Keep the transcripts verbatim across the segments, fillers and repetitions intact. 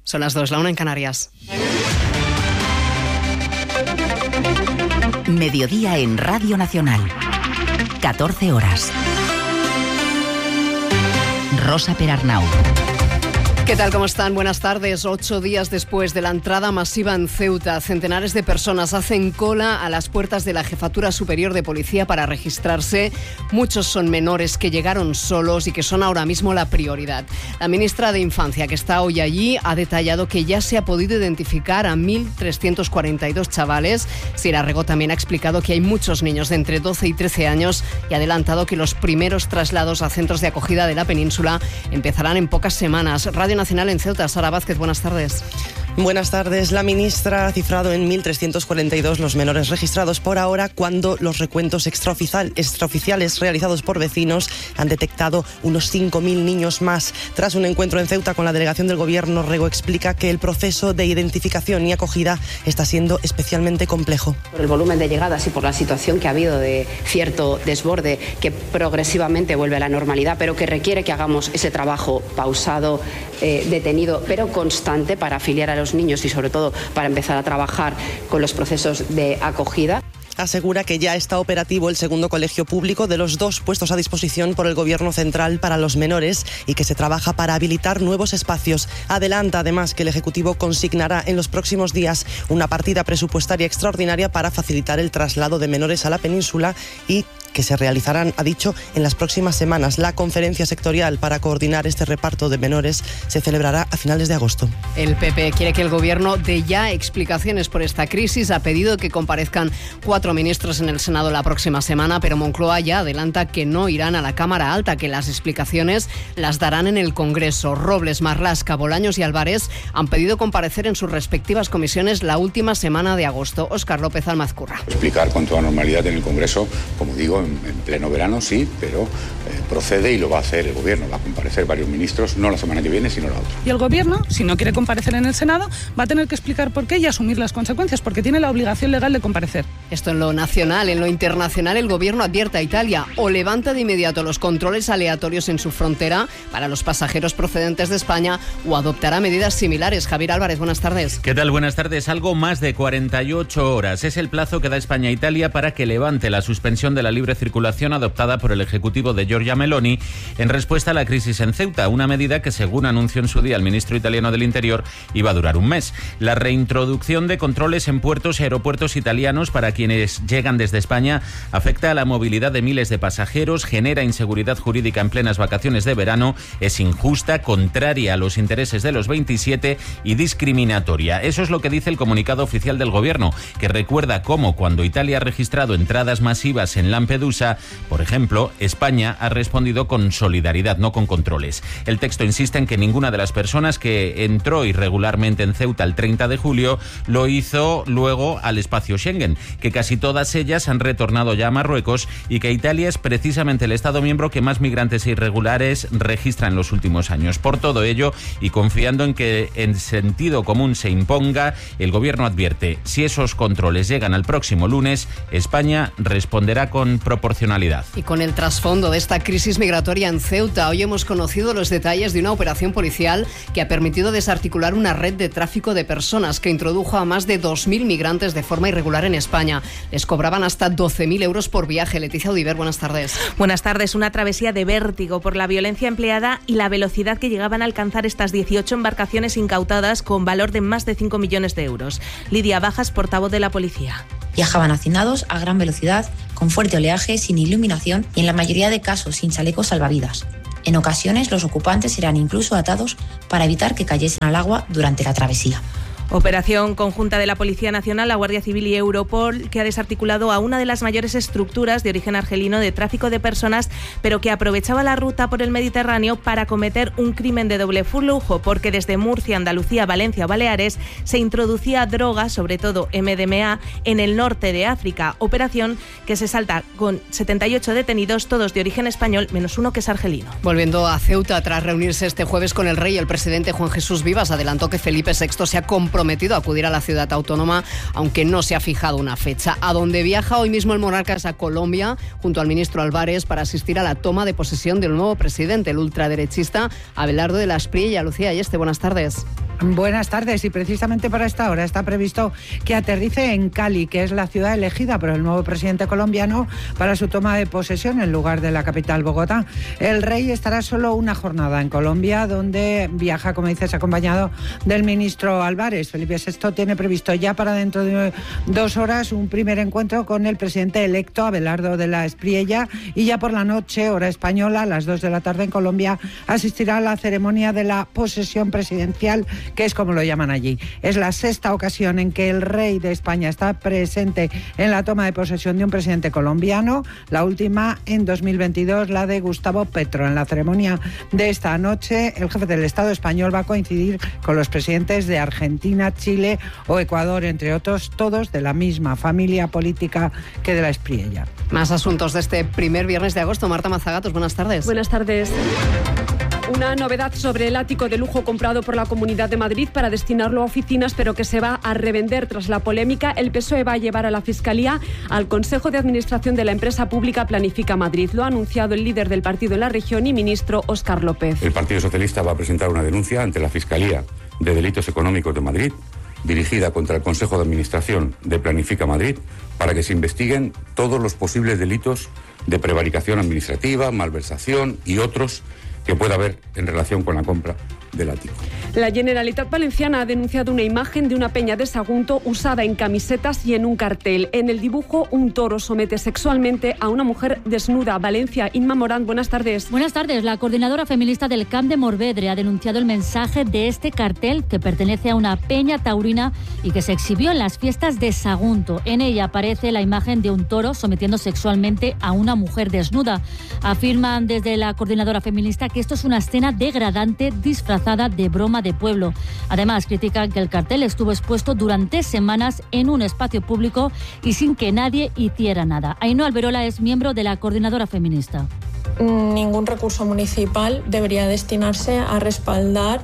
Son las dos, la una en Canarias. Mediodía en Radio Nacional. catorce horas. Rosa Perarnau. ¿Qué tal? ¿Cómo están? Buenas tardes. Ocho días después de la entrada masiva en Ceuta, centenares de personas hacen cola a las puertas de la Jefatura Superior de Policía para registrarse. Muchos son menores que llegaron solos y que son ahora mismo la prioridad. La ministra de Infancia, que está hoy allí, ha detallado que ya se ha podido identificar a mil trescientos cuarenta y dos chavales. Sira Rego también ha explicado que hay muchos niños de entre doce y trece años y ha adelantado que los primeros traslados a centros de acogida de la península empezarán en pocas semanas. Radio Nacional en Ceuta, Sara Vázquez, buenas tardes. Buenas tardes. La ministra ha cifrado en mil trescientos cuarenta y dos los menores registrados por ahora, cuando los recuentos extraoficial, extraoficiales realizados por vecinos han detectado unos cinco mil niños más. Tras un encuentro en Ceuta con la delegación del Gobierno, Rego explica que el proceso de identificación y acogida está siendo especialmente complejo. Por el volumen de llegadas y por la situación que ha habido de cierto desborde que progresivamente vuelve a la normalidad, pero que requiere que hagamos ese trabajo pausado, eh, detenido, pero constante para afiliar a los los niños y sobre todo para empezar a trabajar con los procesos de acogida. Asegura que ya está operativo el segundo colegio público de los dos puestos a disposición por el Gobierno central para los menores y que se trabaja para habilitar nuevos espacios. Adelanta además que el Ejecutivo consignará en los próximos días una partida presupuestaria extraordinaria para facilitar el traslado de menores a la península y que se realizarán, ha dicho, en las próximas semanas. La conferencia sectorial para coordinar este reparto de menores se celebrará a finales de agosto. El P P quiere que el Gobierno dé ya explicaciones por esta crisis. Ha pedido que comparezcan cuatro ministros en el Senado la próxima semana, pero Moncloa ya adelanta que no irán a la Cámara Alta, que las explicaciones las darán en el Congreso. Robles, Marlaska, Bolaños y Álvarez han pedido comparecer en sus respectivas comisiones la última semana de agosto. Óscar López Almazcurra. Explicar con toda normalidad en el Congreso, como digo, en, en pleno verano sí, pero eh, procede y lo va a hacer el Gobierno. Va a comparecer varios ministros, no la semana que viene, sino la otra. Y el Gobierno, si no quiere comparecer en el Senado, va a tener que explicar por qué y asumir las consecuencias, porque tiene la obligación legal de comparecer. Esto en lo nacional. En lo internacional, el Gobierno advierte a Italia o levanta de inmediato los controles aleatorios en su frontera para los pasajeros procedentes de España o adoptará medidas similares. Javier Álvarez, buenas tardes. ¿Qué tal? Buenas tardes. Algo más de cuarenta y ocho horas es el plazo que da España a Italia para que levante la suspensión de la libre circulación adoptada por el Ejecutivo de Giorgia Meloni en respuesta a la crisis en Ceuta, una medida que, según anunció en su día el ministro italiano del Interior, iba a durar un mes. La reintroducción de controles en puertos y aeropuertos italianos para quienes llegan desde España afecta a la movilidad de miles de pasajeros, genera inseguridad jurídica en plenas vacaciones de verano, es injusta, contraria a los intereses de los veintisiete y discriminatoria. Eso es lo que dice el comunicado oficial del Gobierno, que recuerda cómo cuando Italia ha registrado entradas masivas en Lampedusa, por ejemplo, España ha respondido con solidaridad, no con controles. El texto insiste en que ninguna de las personas que entró irregularmente en Ceuta el treinta de julio lo hizo luego al espacio Schengen, que casi todas ellas han retornado ya a Marruecos y que Italia es precisamente el Estado miembro que más migrantes irregulares registra en los últimos años. Por todo ello, y confiando en que el sentido común se imponga, el Gobierno advierte: si esos controles llegan al próximo lunes, España responderá con proporcionalidad. Y con el trasfondo de esta crisis migratoria en Ceuta, hoy hemos conocido los detalles de una operación policial que ha permitido desarticular una red de tráfico de personas que introdujo a más de dos mil migrantes de forma irregular en España. Les cobraban hasta doce mil euros por viaje. Leticia Odiver, buenas tardes. Buenas tardes. Una travesía de vértigo por la violencia empleada y la velocidad que llegaban a alcanzar estas dieciocho embarcaciones incautadas con valor de más de cinco millones de euros. Lidia Bajas, portavoz de la policía. Viajaban hacinados a gran velocidad, con fuerte oleaje, sin iluminación y en la mayoría de casos sin chalecos salvavidas. En ocasiones los ocupantes eran incluso atados para evitar que cayesen al agua durante la travesía. Operación conjunta de la Policía Nacional, la Guardia Civil y Europol, que ha desarticulado a una de las mayores estructuras de origen argelino de tráfico de personas, pero que aprovechaba la ruta por el Mediterráneo para cometer un crimen de doble flujo, porque desde Murcia, Andalucía, Valencia o Baleares se introducía droga, sobre todo M D M A, en el norte de África. Operación que se salta con setenta y ocho detenidos, todos de origen español, menos uno que es argelino. Volviendo a Ceuta, tras reunirse este jueves con el rey, el presidente Juan Jesús Vivas adelantó que Felipe sexto se ha comprometido prometido acudir a la ciudad autónoma, aunque no se ha fijado una fecha. A donde viaja hoy mismo el monarca es a Colombia, junto al ministro Álvarez, para asistir a la toma de posesión del nuevo presidente, el ultraderechista Abelardo de la Espriella. Lucía Ayeste, buenas tardes. Buenas tardes, y precisamente para esta hora está previsto que aterrice en Cali, que es la ciudad elegida por el nuevo presidente colombiano para su toma de posesión en lugar de la capital, Bogotá. El rey estará solo una jornada en Colombia, donde viaja, como dices, acompañado del ministro Álvarez. Felipe sexto tiene previsto ya para dentro de dos horas un primer encuentro con el presidente electo, Abelardo de la Espriella, y ya por la noche, hora española, a las dos de la tarde en Colombia, asistirá a la ceremonia de la posesión presidencial, que es como lo llaman allí. Es la sexta ocasión en que el rey de España está presente en la toma de posesión de un presidente colombiano, la última en dos mil veintidós, la de Gustavo Petro. En la ceremonia de esta noche, el jefe del Estado español va a coincidir con los presidentes de Argentina, Chile o Ecuador, entre otros, todos de la misma familia política que de la Espriella. Más asuntos de este primer viernes de agosto. Marta Mazagatos, buenas tardes. Buenas tardes. Una novedad sobre el ático de lujo comprado por la Comunidad de Madrid para destinarlo a oficinas, pero que se va a revender tras la polémica. El P S O E va a llevar a la Fiscalía al Consejo de Administración de la empresa pública Planifica Madrid. Lo ha anunciado el líder del partido en la región y ministro Óscar López. El Partido Socialista va a presentar una denuncia ante la Fiscalía de Delitos Económicos de Madrid, dirigida contra el Consejo de Administración de Planifica Madrid, para que se investiguen todos los posibles delitos de prevaricación administrativa, malversación y otros que pueda haber en relación con la compra del ático. La Generalitat Valenciana ha denunciado una imagen de una peña de Sagunto usada en camisetas y en un cartel. En el dibujo, un toro somete sexualmente a una mujer desnuda. Valencia, Inma Morán, buenas tardes. Buenas tardes. La coordinadora feminista del Camp de Morvedre ha denunciado el mensaje de este cartel, que pertenece a una peña taurina y que se exhibió en las fiestas de Sagunto. En ella aparece la imagen de un toro sometiendo sexualmente a una mujer desnuda. Afirman desde la coordinadora feminista que esto es una escena degradante disfrazada de broma de pueblo. Además, critican que el cartel estuvo expuesto durante semanas en un espacio público y sin que nadie hiciera nada. Ainhoa Alberola es miembro de la coordinadora feminista. Ningún recurso municipal debería destinarse a respaldar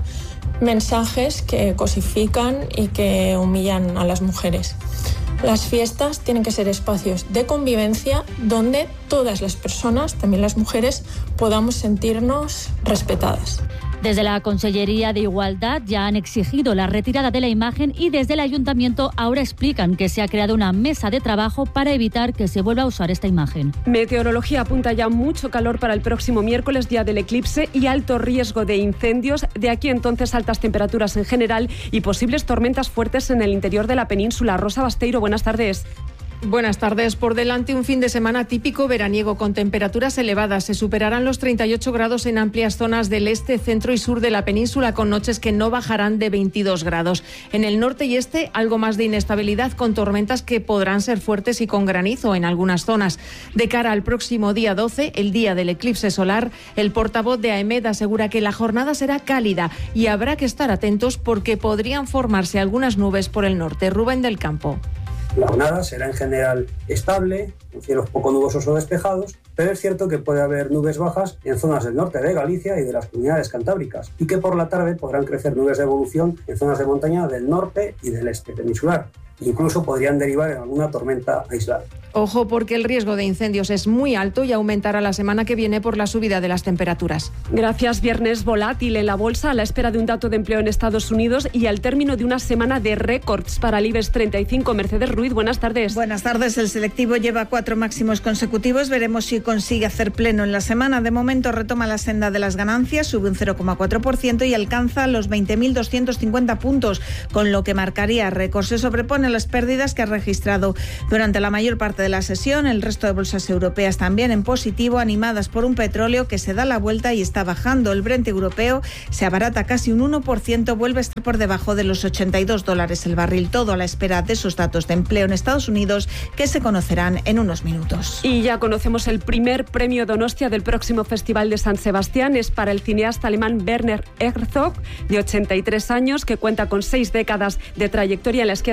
mensajes que cosifican y que humillan a las mujeres. Las fiestas tienen que ser espacios de convivencia donde todas las personas, también las mujeres, podamos sentirnos respetadas. Desde la Consellería de Igualdad ya han exigido la retirada de la imagen y desde el Ayuntamiento ahora explican que se ha creado una mesa de trabajo para evitar que se vuelva a usar esta imagen. Meteorología apunta ya mucho calor para el próximo miércoles, día del eclipse, y alto riesgo de incendios. De aquí entonces altas temperaturas en general y posibles tormentas fuertes en el interior de la península. Rosa Basteiro, buenas tardes. Buenas tardes. Por delante un fin de semana típico veraniego con temperaturas elevadas. Se superarán los treinta y ocho grados en amplias zonas del este, centro y sur de la península, con noches que no bajarán de veintidós grados. En el norte y este, algo más de inestabilidad, con tormentas que podrán ser fuertes y con granizo en algunas zonas. De cara al próximo día doce, el día del eclipse solar, el portavoz de AEMET asegura que la jornada será cálida y habrá que estar atentos porque podrían formarse algunas nubes por el norte. Rubén del Campo. La jornada será en general estable, con cielos poco nubosos o despejados, pero es cierto que puede haber nubes bajas en zonas del norte de Galicia y de las comunidades cantábricas, y que por la tarde podrán crecer nubes de evolución en zonas de montaña del norte y del este peninsular. Incluso podrían derivar en alguna tormenta aislada. Ojo, porque el riesgo de incendios es muy alto y aumentará la semana que viene por la subida de las temperaturas. Gracias. Viernes volátil en la bolsa a la espera de un dato de empleo en Estados Unidos y al término de una semana de récords para el IBEX treinta y cinco. Mercedes Ruiz, buenas tardes. Buenas tardes. El selectivo lleva cuatro máximos consecutivos. Veremos si consigue hacer pleno en la semana. De momento retoma la senda de las ganancias, sube un cero coma cuatro por ciento y alcanza los veinte mil doscientos cincuenta puntos, con lo que marcaría récord. Se sobrepone las pérdidas que ha registrado durante la mayor parte de la sesión. El resto de bolsas europeas también en positivo, animadas por un petróleo que se da la vuelta y está bajando. El Brent europeo se abarata casi un uno por ciento, vuelve a estar por debajo de los ochenta y dos dólares el barril. Todo a la espera de esos datos de empleo en Estados Unidos que se conocerán en unos minutos. Y ya conocemos el primer premio Donostia del próximo Festival de San Sebastián. Es para el cineasta alemán Werner Herzog, de ochenta y tres años, que cuenta con seis décadas de trayectoria en las que ha escrito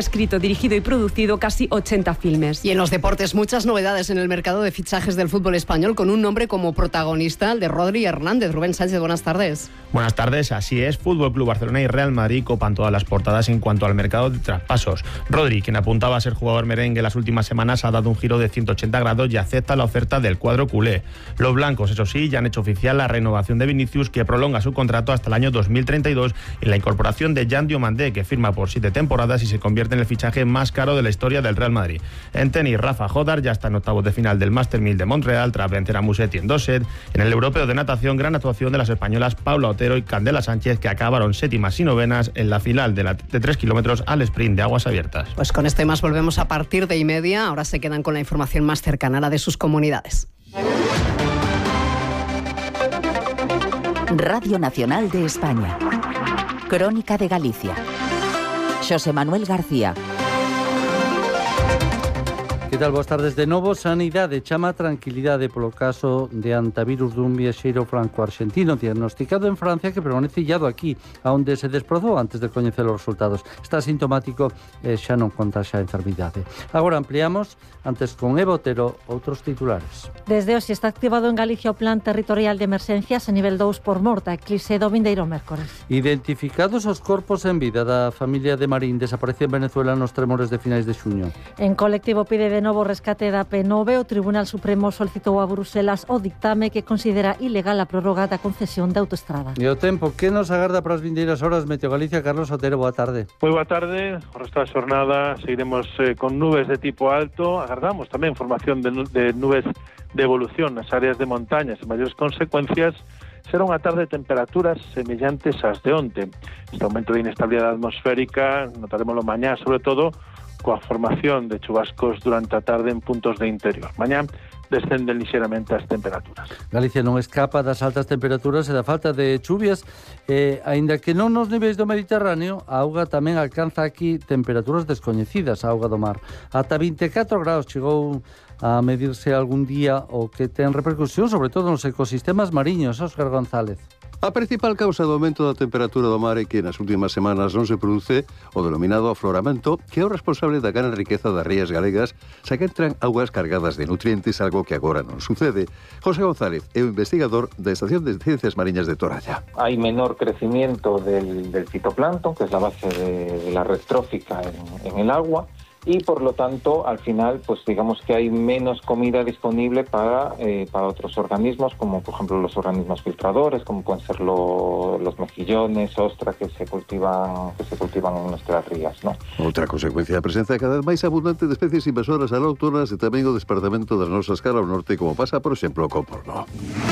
dirigido y producido casi ochenta filmes. Y en los deportes, muchas novedades en el mercado de fichajes del fútbol español, con un nombre como protagonista, el de Rodri Hernández. Rubén Sánchez, buenas tardes. Buenas tardes, así es. Fútbol Club Barcelona y Real Madrid copan todas las portadas en cuanto al mercado de traspasos. Rodri, quien apuntaba a ser jugador merengue las últimas semanas, ha dado un giro de ciento ochenta grados y acepta la oferta del cuadro culé. Los blancos, eso sí, ya han hecho oficial la renovación de Vinicius, que prolonga su contrato hasta el año dos mil treinta y dos, y la incorporación de Jan Diomandé, que firma por siete temporadas y se convierte en el fichaje más caro de la historia del Real Madrid. En tenis, Rafa Jodar ya está en octavos de final del Master mil de Montreal tras vencer a Musetti en dos sets. En el europeo de natación, gran actuación de las españolas Paula Otero y Candela Sánchez, que acabaron séptimas y novenas en la final de, la, de tres kilómetros al sprint de aguas abiertas. Pues con este más volvemos a partir de y media. Ahora se quedan con la información más cercana, la de sus comunidades. Radio Nacional de España. Crónica de Galicia. Xosé Manuel García. Que tal? Boas tardes de novo. Sanidade chama tranquilidade polo caso de antivirus dun viaxeiro franco-argentino diagnosticado en Francia que permanece illado aquí, onde se desprazou antes de coñecer os resultados. Está sintomático e xa non contaxa a enfermidade. Agora ampliamos, antes con Eva Otero, outros titulares. Desde hoxe está activado en Galicia o Plan Territorial de Emerxencias a nivel dous por morta, eclipse do vindeiro mércores. Identificados os corpos en vida da familia de Marín desaparecida en Venezuela nos tremores de finais de xuño. En colectivo pide de novo rescate da P nove, o Tribunal Supremo solicitou a Bruselas o dictame que considera ilegal a prórroga da concesión de autoestrada. E o tempo, que nos agarda para as vindeiras horas? Meteo Galicia, Carlos Otero, boa tarde. Moi boa tarde, o resto da xornada seguiremos eh, con nubes de tipo alto, agardamos tamén formación de, de nubes de evolución nas áreas de montañas e maiores consecuencias. Será unha tarde de temperaturas semellantes ás de onte. Este aumento de inestabilidade atmosférica notaremoslo mañá, sobre todo coa formación de chubascos durante a tarde en puntos de interior. Mañá descenden lixeramente as temperaturas. Galicia non escapa das altas temperaturas e da falta de chuvias, e, aínda que non nos niveis do Mediterráneo, a auga tamén alcanza aquí temperaturas descoñecidas, a auga do mar. Ata vinte e catro graus chegou a medirse algún día, o que ten repercusión sobre todo nos ecosistemas mariños. Óscar González. A principal causa do aumento da temperatura do mar é que nas últimas semanas non se produce o denominado afloramento, que é o responsable da gran riqueza das rías galegas, xa que entran augas cargadas de nutrientes, algo que agora non sucede. José González é o investigador da Estación de Ciencias Mariñas de Toralla. Hay menor crecimiento del, del fitoplancton, que es la base de, de la red trófica en, en el agua, y por lo tanto al final pues digamos que hay menos comida disponible para, eh, para otros organismos, como por ejemplo los organismos filtradores, como pueden ser lo, los mejillones, ostras que se cultivan que se cultivan en nuestras rías, ¿no? Outra consecuencia da presenza cada vez máis abundante de especies invasoras alóctonas e tamén o despertamento das nosas cara ao norte, como pasa por exemplo co porno.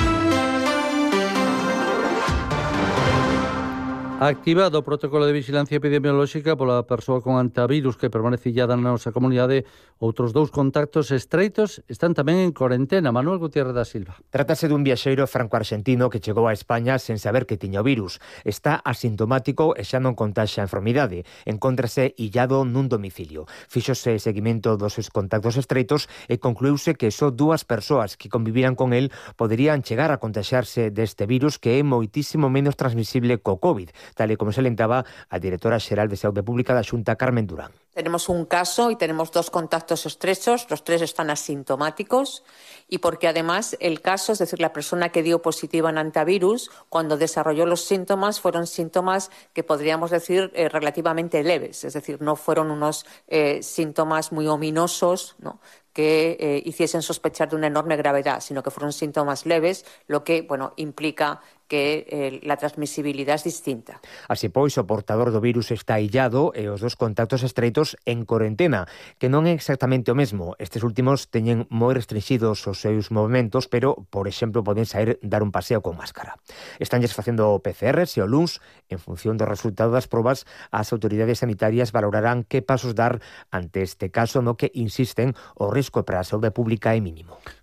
Activado o protocolo de vigilancia epidemiolóxica pola persoa con antivirus que permanece illada na nosa comunidade, outros dous contactos estreitos están tamén en cuarentena. Manuel Gutiérrez da Silva. Trátase dun viaxeiro franco-argentino que chegou a España sen saber que tiña o virus. Está asintomático e xa non contaxa a enfermidade. Encóntrase illado nun domicilio. Fíxose seguimento dos seus contactos estreitos e concluíuse que só dúas persoas que convivían con el poderían chegar a contaxarse deste virus, que é moitísimo menos transmisible co COVID, tal e como se alentaba a directora xeral de Saúde Pública da Xunta, Carmen Durán. Tenemos un caso y tenemos dos contactos estrechos, los tres están asintomáticos, y porque además el caso, es decir, la persona que dio positiva en antivirus, cuando desarrolló los síntomas, fueron síntomas que podríamos decir eh, relativamente leves, es decir, no fueron unos eh, síntomas muy ominosos, ¿no?, que eh, hiciesen sospechar de una enorme gravedad, sino que fueron síntomas leves, lo que, bueno, implica que eh, la transmisibilidad es distinta. Así pois, o portador do virus está illado e os dos contactos estreitos en corentena, que non é exactamente o mesmo. Estes últimos teñen moi restringidos os seus movimentos, pero, por exemplo, poden sair dar un paseo con máscara. Estánlles facendo P C Rs e o luns, en función do resultado das probas, as autoridades sanitarias valorarán que pasos dar ante este caso no que, insisten, o risco para a saúde pública é mínimo.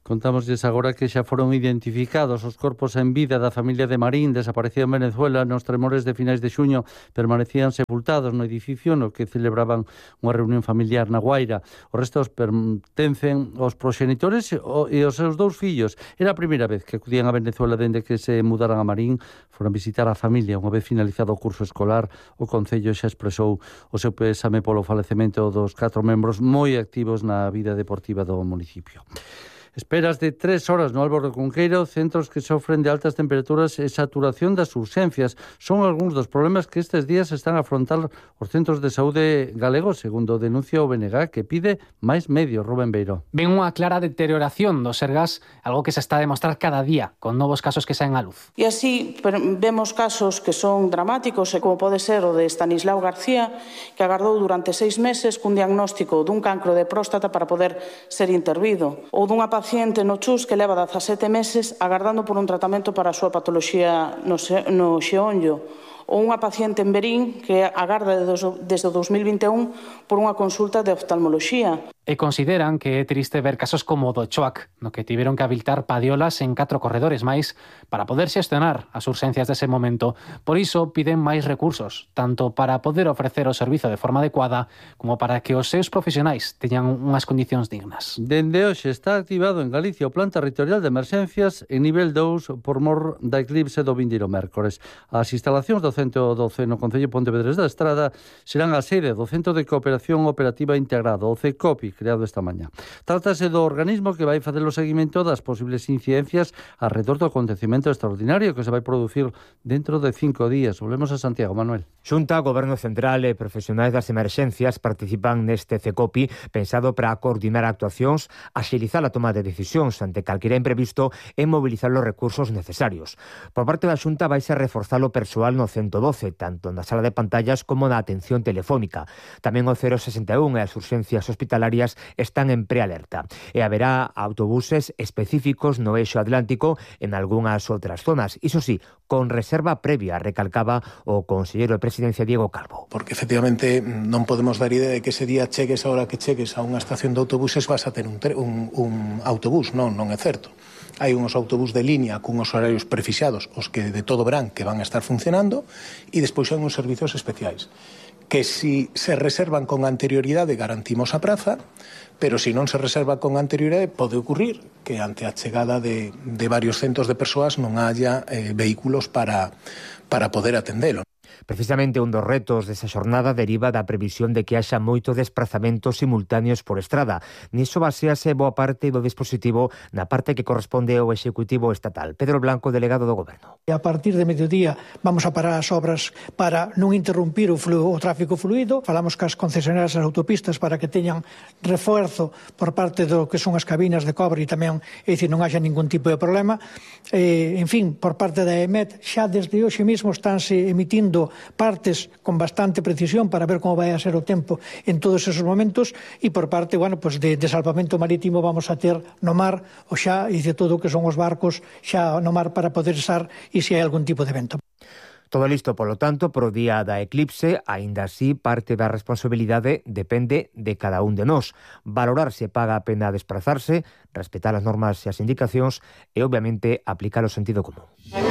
Contámoslles agora que xa foron identificados os corpos en vida da familia de Marín, desaparecida en Venezuela nos tremores de finais de xuño. Permanecían sepultados no edificio no que celebraban unha reunión familiar na Guaira. Os restos pertencen aos proxenitores e aos seus dous fillos. Era a primeira vez que acudían a Venezuela dende que se mudaran a Marín. Foron visitar a familia unha vez finalizado o curso escolar. O Concello xa expresou o seu pésame polo falecemento dos catro membros moi activos na vida deportiva do municipio. Esperas de tres horas no Álvaro de Cunqueiro, centros que sofren de altas temperaturas e saturación das urxencias. Son algúns dos problemas que estes días están a afrontar os centros de saúde galegos, segundo denuncia o B N G, que pide máis medios. Rubén Beiro. Ven unha clara deterioración dos Sergas, algo que se está a demostrar cada día, con novos casos que saen á luz. E así vemos casos que son dramáticos, como pode ser o de Estanislao García, que agardou durante seis meses cun diagnóstico dun cancro de próstata para poder ser intervido, ou dunha paciente no Chus que leva dezasete meses agardando por un tratamento para a súa patoloxía no, no xeonllo, ou unha paciente en Verín que agarda desde o dos mil vinte e un por unha consulta de oftalmoloxía. E consideran que é triste ver casos como o do Choac, no que tiveron que habilitar padiolas en catro corredores máis para poder xestionar as urxencias dese momento. Por iso piden máis recursos, tanto para poder ofrecer o servizo de forma adecuada como para que os seus profesionais teñan unhas condicións dignas. Dende hoxe está activado en Galicia o Plan Territorial de Emerxencias en nivel dous por mor da eclipse do vindeiro mércores. As instalacións do centro doce no Concello de Pontevedrés da Estrada serán a sede do Centro de Cooperación Operativa Integrado, o CECOPI, creado esta mañá. Trátase do organismo que vai facer o seguimento das posibles incidencias arredor do acontecemento extraordinario que se vai producir dentro de cinco días. Volvemos a Santiago, Manuel. Xunta, Goberno Central e profesionais das emerxencias participan neste CECOPI pensado para coordinar actuacións, axilizar a toma de decisións ante calquera imprevisto e mobilizar os recursos necesarios. Por parte da Xunta vaise reforzar o persoal no ciento doce, tanto na sala de pantallas como na atención telefónica. Tamén o cero sesenta e un e as urxencias hospitalarias están en prealerta. E haberá autobuses específicos no eixo atlántico en algunhas outras zonas. Iso sí, con reserva previa, recalcaba o conselleiro de Presidencia Diego Calvo. Porque efectivamente non podemos dar idea de que ese día chegues a hora que chegues a unha estación de autobuses vas a ter un, un, un autobús. Non, non é certo. Hai uns autobús de línea cunhos horarios prefixados, os que de todo verán que van a estar funcionando, e despois hai uns servizos especiais que si se reservan con anterioridade garantimos a praza, pero se non se reserva con anterioridade pode ocurrir que ante a chegada de, de varios centos de persoas non haya eh, vehículos para, para poder atendelo. Precisamente un dos retos desa xornada deriva da previsión de que haxa moito desplazamentos simultáneos por estrada. Niso basease boa parte do dispositivo na parte que corresponde ao Executivo Estatal. Pedro Blanco, delegado do Goberno. A partir de mediodía vamos a parar as obras para non interrumpir o, fluo, o tráfico fluido. Falamos cas concesionarias das autopistas para que teñan refuerzo por parte do que son as cabinas de cobre e tamén, é dicir, non haxa ningún tipo de problema. Eh, en fin, por parte da E M E T xa desde hoxe mesmo estánse emitindo partes con bastante precisión para ver como vai a ser o tempo en todos esos momentos, e por parte, bueno, pues de, de salvamento marítimo vamos a ter no mar o xa e de todo o que son os barcos xa no mar para poder usar e se hai algún tipo de vento. Todo listo, polo tanto, pro día da eclipse, aínda así, parte da responsabilidade depende de cada un de nós. Valorar se paga a pena desplazarse, respetar as normas e as indicacións e, obviamente, aplicar o sentido común.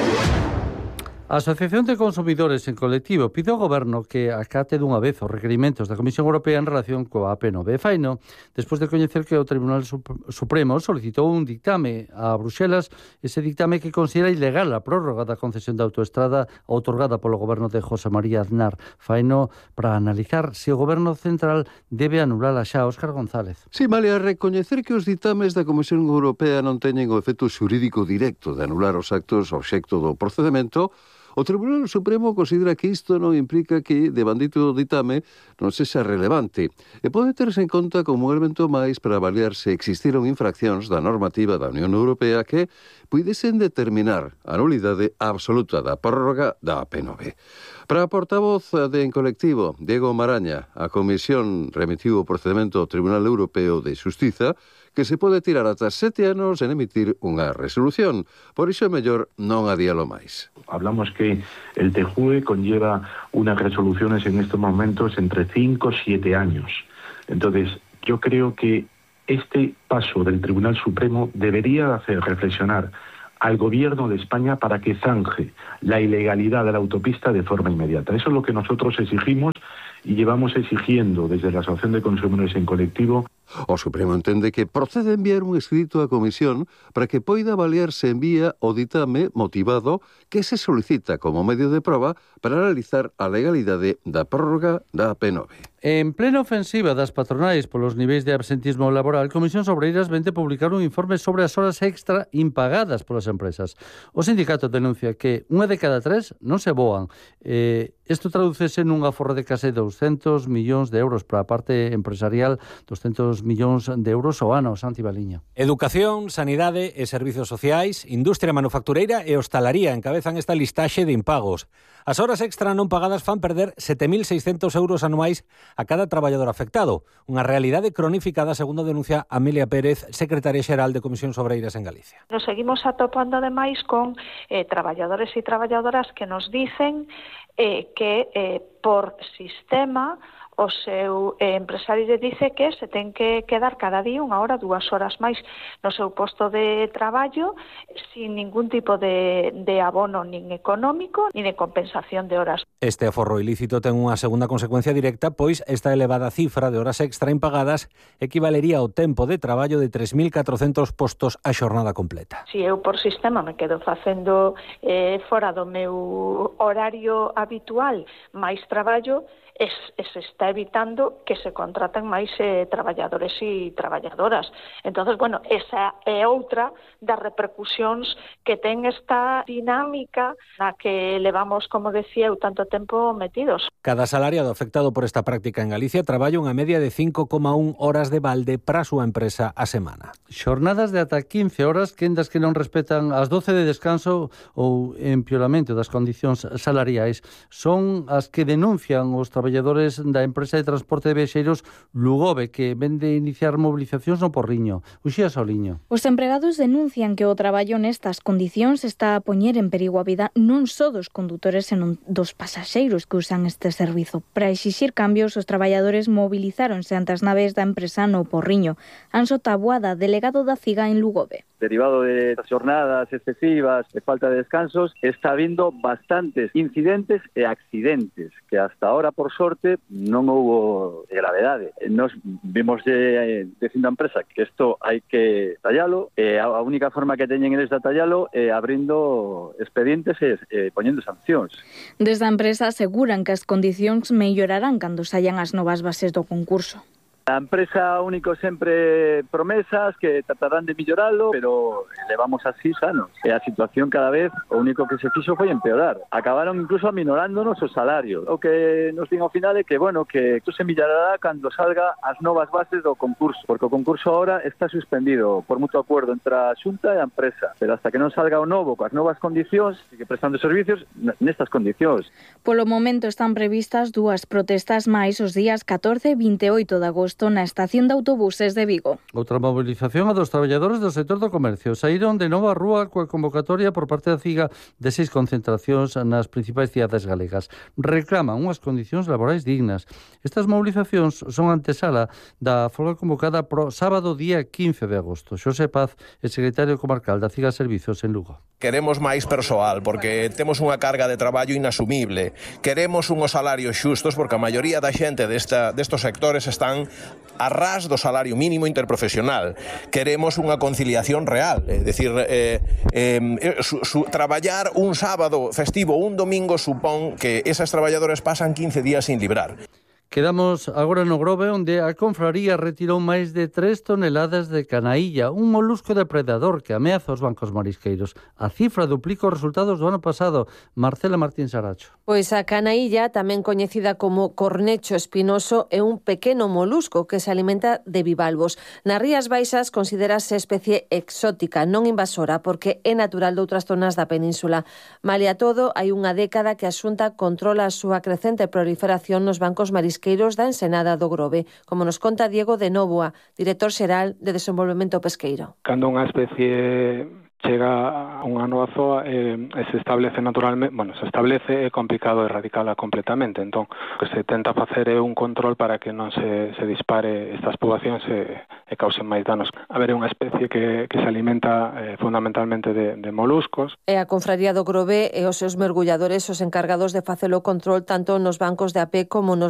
A Asociación de Consumidores en Colectivo pide ao Goberno que acate dunha vez os requerimentos da Comisión Europea en relación coa A P nove. Faino, despois de coñecer que o Tribunal Supremo solicitou un dictame a Bruxelas, ese dictame que considera ilegal a prórroga da concesión da autoestrada outorgada polo Goberno de José María Aznar. Faino para analizar se o Goberno Central debe anulala xa. Óscar González. Sí, Malia, recoñecer que os dictames da Comisión Europea non teñen o efecto xurídico directo de anular os actos obxecto do procedemento, o Tribunal Supremo considera que isto non implica que, devandito do ditame, non sexa relevante e pode terse en conta como un elemento máis para avaliar se existiron infraccións da normativa da Unión Europea que puidesen determinar a nulidade absoluta da prórroga da A P nove. Para a portavoz de En Colectivo, Diego Maraña, a Comisión remitiu o procedimento ao Tribunal Europeo de Xustiza que se pode tirar ata sete anos en emitir unha resolución. Por iso é mellor non adialo máis. Hablamos que el T J U E conlleva unas resoluciones en estos momentos entre cinco y siete años. Entonces, yo creo que este paso del Tribunal Supremo debería hacer reflexionar al Gobierno de España para que zanje la ilegalidad de la autopista de forma inmediata. Eso es lo que nosotros exigimos y llevamos exigiendo desde la Asociación de Consumidores en Colectivo. O Supremo entende que procede enviar un escrito á Comisión para que poida avaliarse en vía o ditame motivado que se solicita como medio de proba para analizar a legalidade da prórroga da P nove. En plena ofensiva das patronais polos niveis de absentismo laboral, Comisións Obreiras vente publicar un informe sobre as horas extra impagadas polas empresas. O sindicato denuncia que unha de cada tres non se voan. Eh, isto tradúcese nun aforro de case douscentos millóns de euros para a parte empresarial, douscentos millóns de euros ao ano. Santi Baliño. Educación, sanidade e servizos sociais, industria manufactureira e hostalaría encabezan esta listaxe de impagos. As horas extra non pagadas fan perder sete mil seiscentos euros anuais a cada traballador afectado, unha realidade cronificada segundo denuncia Amelia Pérez, secretaria xeral de Comisións Obreiras en Galicia. Nos seguimos atopando ademais con eh, traballadores e traballadoras que nos dicen eh, que eh, por sistema o seu eh, empresario lle dice que se ten que quedar cada día unha hora, dúas horas máis no seu posto de traballo sin ningún tipo de, de abono nin económico nin de compensación de horas. Este aforro ilícito ten unha segunda consecuencia directa, pois esta elevada cifra de horas extra impagadas equivalería ao tempo de traballo de tres mil catrocentos postos a xornada completa. Si eu por sistema me quedo facendo eh, fora do meu horario habitual máis traballo, Es, se está evitando que se contraten máis eh, traballadores e traballadoras. Entonces, bueno, esa é outra das repercusións que ten esta dinámica na que levamos, como decía eu, tanto tempo metidos. Cada salariado afectado por esta práctica en Galicia traballa unha media de cinco coma un horas de balde para a súa empresa a semana. Xornadas de ata quince horas, quendas que non respetan as doce de descanso ou empeoramento das condicións salariais son as que denuncian os traballadores traballadores da empresa de transporte de viaxeiros Lugobe, que vende iniciar mobilizacións no Porriño. Uxía Soliño. Os empregados denuncian que o traballo nestas condicións está a poñer en perigo a vida non só dos condutores, senón dos pasaxeiros que usan este servizo. Para exixir cambios, os traballadores mobilizáronse ante as naves da empresa no Porriño. Anso Taboada, delegado da CIGA en Lugobe. Derivado de xornadas excesivas e falta de descansos, está habiendo bastantes incidentes e accidentes que hasta ahora, por sorte, non houbo gravedade. Nos vimos de, dicindo a empresa que isto hai que tallalo, e a única forma que teñen eles de tallalo é abrindo expedientes e, e poñendo sancións. Desde a empresa aseguran que as condicións mellorarán cando saian as novas bases do concurso. A empresa único sempre promesas que tratarán de milloralo, pero levamos así sanos. E a situación cada vez, o único que se fixo foi empeorar. Acabaron incluso aminorándonos o salario. O que nos din ao final é que, bueno, que isto se millorará cando salga as novas bases do concurso, porque o concurso ahora está suspendido por mutuo acuerdo entre a Xunta e a empresa. Pero hasta que non salga o novo coas novas condicións, sigue prestando servicios nestas condicións. Polo momento están previstas dúas protestas máis os días catorce e vinte e oito de agosto na estación de autobuses de Vigo. Outra mobilización a dos traballadores do sector do comercio. Saíron de nova rúa coa convocatoria por parte da CIGA de seis concentracións nas principais cidades galegas. Reclaman unhas condicións laborais dignas. Estas mobilizacións son antesala da folga convocada pro sábado día quince de agosto. Xosé Paz, el secretario comarcal da CIGA Servizos en Lugo. Queremos máis persoal porque temos unha carga de traballo inasumible. Queremos unhos salarios xustos porque a maioría da xente desta, destos sectores están a ras do salario mínimo interprofesional. Queremos unha conciliación real, é dicir, eh, eh, su, su, traballar un sábado festivo ou un domingo supón que esas traballadoras pasan quince días sin librar. Quedamos agora no Grove, onde a confraría retirou máis de tres toneladas de canaílla, un molusco depredador que ameaza os bancos marisqueiros. A cifra duplica os resultados do ano pasado. Marcela Martín Saracho. Pois a canaílla, tamén coñecida como cornecho espinoso, é un pequeno molusco que se alimenta de bivalvos. Nas Rías Baixas considerase especie exótica, non invasora, porque é natural de outras zonas da península. Malia todo, hai unha década que a Xunta controla a súa crecente proliferación nos bancos marisqueiros da Ensenada do Grove, como nos conta Diego de Nóvoa, director xeral de Desenvolvemento Pesqueiro. Cando unha especie chega a unha nova zoa e eh, se establece naturalmente, bueno, se establece é complicado erradicala completamente, entón o que se tenta facer é un control para que non se, se dispare estas poboacións e, e causen máis danos. A ver, é unha especie que, que se alimenta eh, fundamentalmente de, de moluscos. E a Confraría do Grove e os seus mergulladores os encargados de facer o control tanto nos bancos de A P como nos